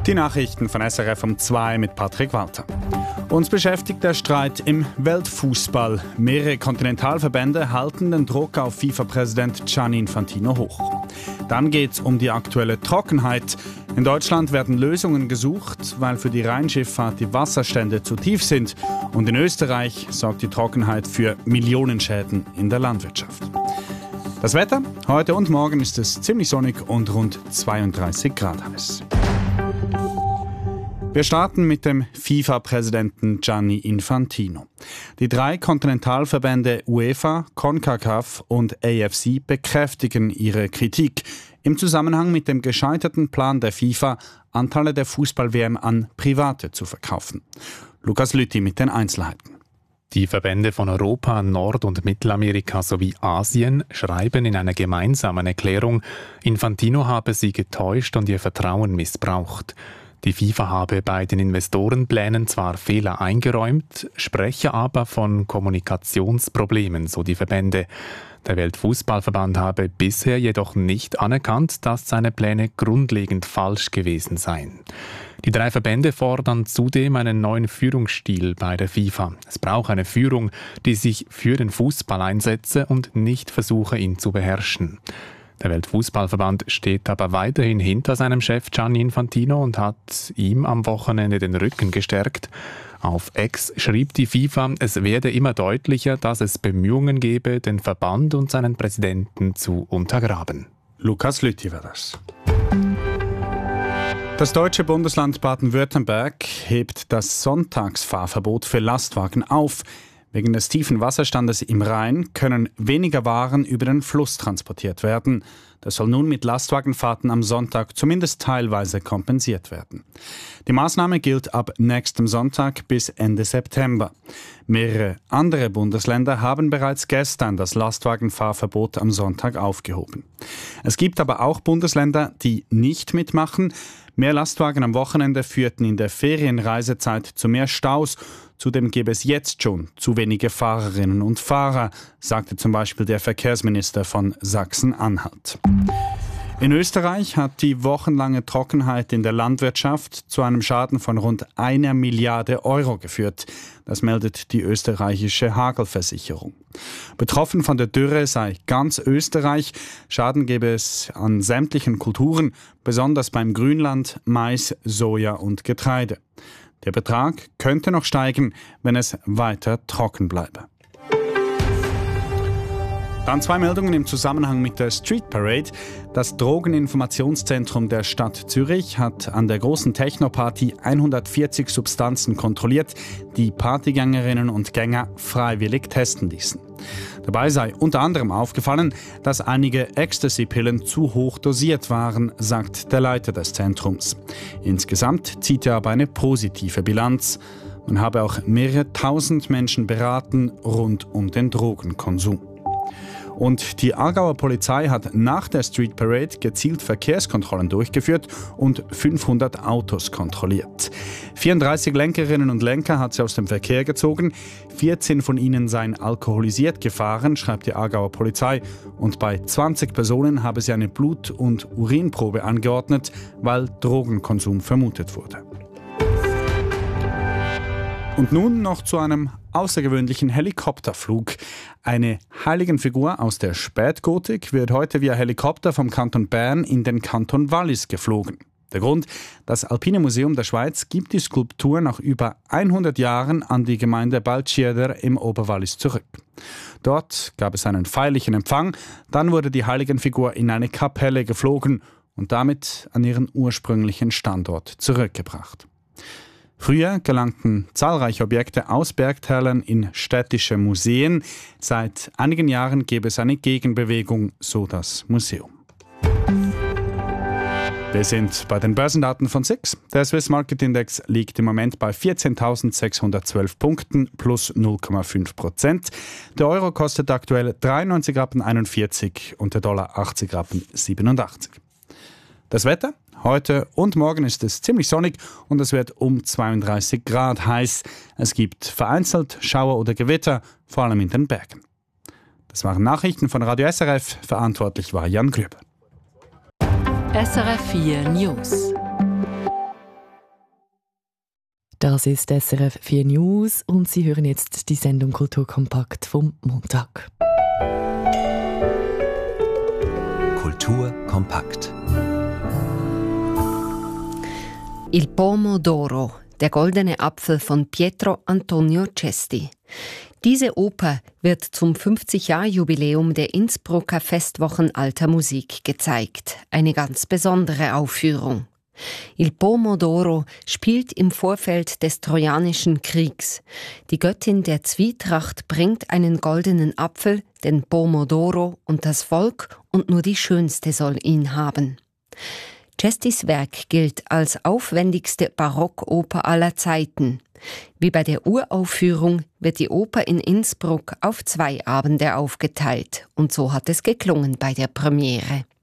Die Nachrichten von SRF um 2 mit Patrick Walter. Uns beschäftigt der Streit im Weltfußball. Mehrere Kontinentalverbände halten den Druck auf FIFA-Präsident Gianni Infantino hoch. Dann geht es um die aktuelle Trockenheit. In Deutschland werden Lösungen gesucht, weil für die Rheinschifffahrt die Wasserstände zu tief sind. Und in Österreich sorgt die Trockenheit für Millionenschäden in der Landwirtschaft. Das Wetter? Heute und morgen ist es ziemlich sonnig und rund 32 Grad heiß. Wir starten mit dem FIFA-Präsidenten Gianni Infantino. Die 3 Kontinentalverbände UEFA, CONCACAF und AFC bekräftigen ihre Kritik im Zusammenhang mit dem gescheiterten Plan der FIFA, Anteile der Fußball-WM an Private zu verkaufen. Lukas Lüthi mit den Einzelheiten. Die Verbände von Europa, Nord- und Mittelamerika sowie Asien schreiben in einer gemeinsamen Erklärung, Infantino habe sie getäuscht und ihr Vertrauen missbraucht. Die FIFA habe bei den Investorenplänen zwar Fehler eingeräumt, spreche aber von Kommunikationsproblemen, so die Verbände. Der Weltfußballverband habe bisher jedoch nicht anerkannt, dass seine Pläne grundlegend falsch gewesen seien. Die 3 Verbände fordern zudem einen neuen Führungsstil bei der FIFA. Es braucht eine Führung, die sich für den Fußball einsetze und nicht versuche, ihn zu beherrschen. Der Weltfußballverband steht aber weiterhin hinter seinem Chef Gianni Infantino und hat ihm am Wochenende den Rücken gestärkt. Auf X schrieb die FIFA, es werde immer deutlicher, dass es Bemühungen gebe, den Verband und seinen Präsidenten zu untergraben. Lukas Lüthi war das. Das deutsche Bundesland Baden-Württemberg hebt das Sonntagsfahrverbot für Lastwagen auf. Wegen des tiefen Wasserstandes im Rhein können weniger Waren über den Fluss transportiert werden. Das soll nun mit Lastwagenfahrten am Sonntag zumindest teilweise kompensiert werden. Die Maßnahme gilt ab nächstem Sonntag bis Ende September. Mehrere andere Bundesländer haben bereits gestern das Lastwagenfahrverbot am Sonntag aufgehoben. Es gibt aber auch Bundesländer, die nicht mitmachen. Mehr Lastwagen am Wochenende führten in der Ferienreisezeit zu mehr Staus. Zudem gäbe es jetzt schon zu wenige Fahrerinnen und Fahrer, sagte zum Beispiel der Verkehrsminister von Sachsen-Anhalt. In Österreich hat die wochenlange Trockenheit in der Landwirtschaft zu einem Schaden von rund 1 Milliarde Euro geführt. Das meldet die österreichische Hagelversicherung. Betroffen von der Dürre sei ganz Österreich. Schaden gäbe es an sämtlichen Kulturen, besonders beim Grünland, Mais, Soja und Getreide. Der Betrag könnte noch steigen, wenn es weiter trocken bleibe. Dann 2 Meldungen im Zusammenhang mit der Street Parade. Das Drogeninformationszentrum der Stadt Zürich hat an der großen Techno-Party 140 Substanzen kontrolliert, die Partygängerinnen und Gänger freiwillig testen ließen. Dabei sei unter anderem aufgefallen, dass einige Ecstasy-Pillen zu hoch dosiert waren, sagt der Leiter des Zentrums. Insgesamt zieht er aber eine positive Bilanz. Man habe auch mehrere tausend Menschen beraten rund um den Drogenkonsum. Und die Aargauer Polizei hat nach der Street Parade gezielt Verkehrskontrollen durchgeführt und 500 Autos kontrolliert. 34 Lenkerinnen und Lenker hat sie aus dem Verkehr gezogen. 14 von ihnen seien alkoholisiert gefahren, schreibt die Aargauer Polizei. Und bei 20 Personen habe sie eine Blut- und Urinprobe angeordnet, weil Drogenkonsum vermutet wurde. Und nun noch zu einem außergewöhnlichen Helikopterflug. Eine Heiligenfigur aus der Spätgotik wird heute via Helikopter vom Kanton Bern in den Kanton Wallis geflogen. Der Grund: Das Alpine Museum der Schweiz gibt die Skulptur nach über 100 Jahren an die Gemeinde Baltschirder im Oberwallis zurück. Dort gab es einen feierlichen Empfang, dann wurde die Heiligenfigur in eine Kapelle geflogen und damit an ihren ursprünglichen Standort zurückgebracht. Früher gelangten zahlreiche Objekte aus Bergtälern in städtische Museen. Seit einigen Jahren gäbe es eine Gegenbewegung, so das Museum. Wir sind bei den Börsendaten von SIX. Der Swiss Market Index liegt im Moment bei 14.612 Punkten plus 0,5%. Der Euro kostet aktuell 93,41 und der Dollar 80,87. Das Wetter? Heute und morgen ist es ziemlich sonnig und es wird um 32 Grad heiß. Es gibt vereinzelt Schauer oder Gewitter, vor allem in den Bergen. Das waren Nachrichten von Radio SRF. Verantwortlich war Jan Grüber. SRF 4 News. Das ist SRF 4 News und Sie hören jetzt die Sendung Kulturkompakt vom Montag. Kultur kompakt. Il Pomodoro, der goldene Apfel von Pietro Antonio Cesti. Diese Oper wird zum 50-Jahr-Jubiläum der Innsbrucker Festwochen alter Musik gezeigt. Eine ganz besondere Aufführung. Il Pomodoro spielt im Vorfeld des Trojanischen Kriegs. Die Göttin der Zwietracht bringt einen goldenen Apfel, den Pomodoro, und das Volk, und nur die Schönste soll ihn haben. Cestis Werk gilt als aufwendigste Barockoper aller Zeiten. Wie bei der Uraufführung wird die Oper in Innsbruck auf 2 Abende aufgeteilt. Und so hat es geklungen bei der Premiere.